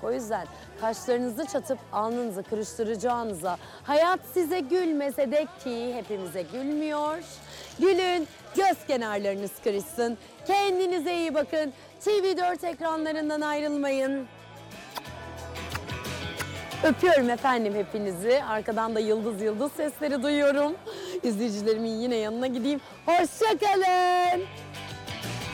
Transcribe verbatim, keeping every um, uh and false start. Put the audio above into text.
O yüzden kaşlarınızı çatıp alnınızı kırıştıracağınıza, hayat size gülmese de ki hepimize gülmüyor. Gülün, göz kenarlarınız kırışsın. Kendinize iyi bakın. T V dört ekranlarından ayrılmayın. Öpüyorum efendim hepinizi. Arkadan da yıldız yıldız sesleri duyuyorum. İzleyicilerimin yine yanına gideyim. Hoşça kalın.